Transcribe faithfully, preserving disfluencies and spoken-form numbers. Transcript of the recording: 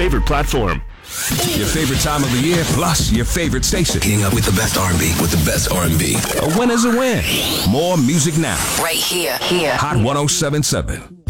favorite platform. Your favorite time of the year, plus your favorite station. Keeping up with the best R and B, with the best R and B. A win is a win. More music now. Right here, here. Hot one oh seven point seven.